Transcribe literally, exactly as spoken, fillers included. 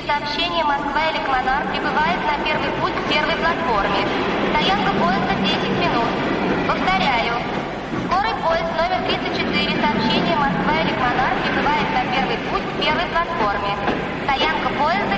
сообщение Москва-Электронар прибывает на первый путь к первой платформе. Стоянка поезда десять минут. Повторяю. Скорый поезд номер тридцать четыре, сообщение Москва-Электронар прибывает на первый путь к первой платформе. Стоянка поезда